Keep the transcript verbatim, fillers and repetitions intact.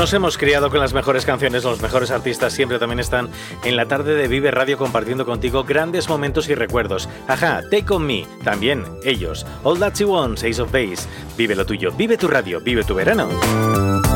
Nos hemos criado con las mejores canciones, los mejores artistas siempre también están en la tarde de Vive Radio compartiendo contigo grandes momentos y recuerdos. Ajá, Take On Me, también ellos. All That She Wants, Ace of Base. Vive lo tuyo, vive tu radio, vive tu verano.